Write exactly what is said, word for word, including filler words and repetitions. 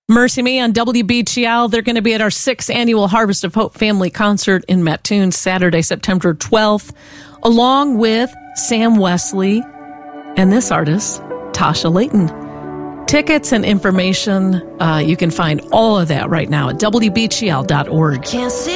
Mercy Me on W B G L. They're going to be at our sixth annual Harvest of Hope family concert in Mattoon Saturday, September twelfth, along with Sam Wesley and this artist, Tasha Layton. Tickets and information, uh, you can find all of that right now at W B G L dot org. Can't see